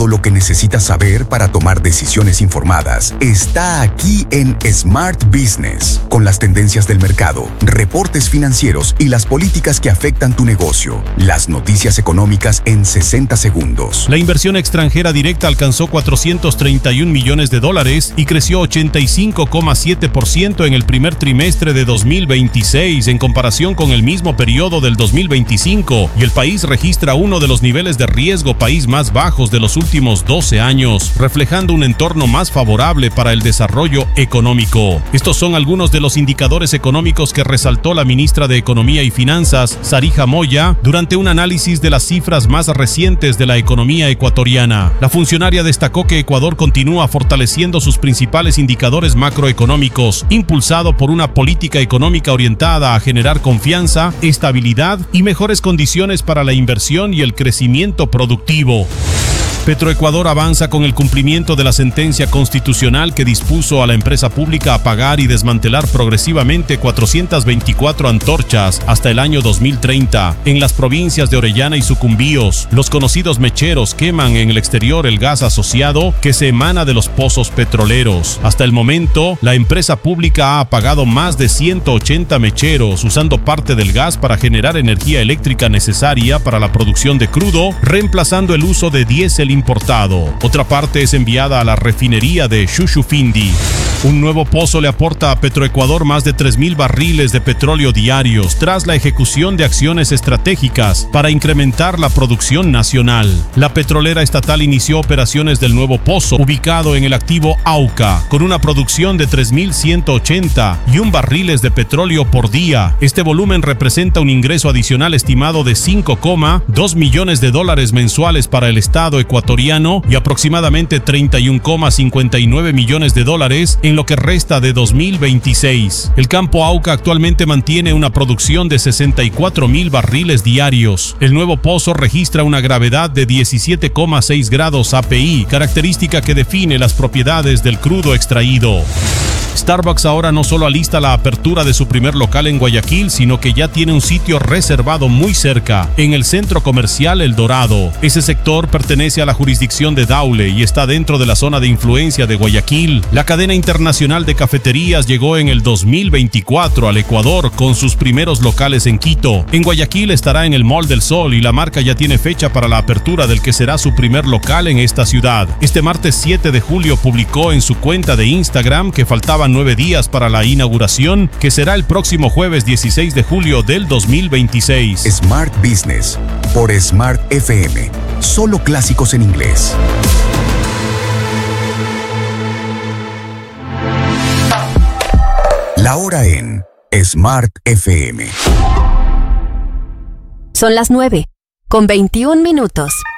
lo que necesitas saber para tomar decisiones informadas está aquí en Smart Business, con las tendencias del mercado, reportes financieros y las políticas que afectan tu negocio. Las noticias económicas en 60 segundos. La inversión extranjera directa alcanzó $431 millones y creció 85,7% en el primer trimestre de 2026 en comparación con el mismo periodo del 2025, y el país registra uno de los niveles de riesgo país más bajos de los últimos 12 años, reflejando un entorno más favorable para el desarrollo económico. Estos son algunos de los indicadores económicos que resaltó la ministra de Economía y Finanzas, Sarija Moya, durante un análisis de las cifras más recientes de la economía ecuatoriana. La funcionaria destacó que Ecuador continúa fortaleciendo sus principales indicadores macroeconómicos, impulsado por una política económica orientada a generar confianza, estabilidad y mejores condiciones para la inversión y el crecimiento productivo. Petroecuador avanza con el cumplimiento de la sentencia constitucional que dispuso a la empresa pública apagar y desmantelar progresivamente 424 antorchas hasta el año 2030. En las provincias de Orellana y Sucumbíos, los conocidos mecheros queman en el exterior el gas asociado que se emana de los pozos petroleros. Hasta el momento, la empresa pública ha apagado más de 180 mecheros, usando parte del gas para generar energía eléctrica necesaria para la producción de crudo, reemplazando el uso de diésel importado. Otra parte es enviada a la refinería de Shushufindi. Un nuevo pozo le aporta a Petroecuador más de 3,000 barriles de petróleo diarios tras la ejecución de acciones estratégicas para incrementar la producción nacional. La petrolera estatal inició operaciones del nuevo pozo, ubicado en el activo Auca, con una producción de 3,181 barriles de petróleo por día. Este volumen representa un ingreso adicional estimado de $5,2 millones mensuales para el Estado ecuatoriano y aproximadamente $31,59 millones en lo que resta de 2026. El campo Auca actualmente mantiene una producción de 64,000 barriles diarios. El nuevo pozo registra una gravedad de 17,6 grados API, característica que define las propiedades del crudo extraído. Starbucks ahora no solo alista la apertura de su primer local en Guayaquil, sino que ya tiene un sitio reservado muy cerca, en el centro comercial El Dorado. Ese sector pertenece a la jurisdicción de Daule y está dentro de la zona de influencia de Guayaquil. La cadena internacional de cafeterías llegó en el 2024 al Ecuador con sus primeros locales en Quito. En Guayaquil estará en el Mall del Sol y la marca ya tiene fecha para la apertura del que será su primer local en esta ciudad. Este martes 7 de julio publicó en su cuenta de Instagram que faltaban 9 días para la inauguración, que será el próximo jueves 16 de julio del 2026. Smart Business por Smart FM. Solo clásicos en inglés. La hora en Smart FM. Son las 9:21.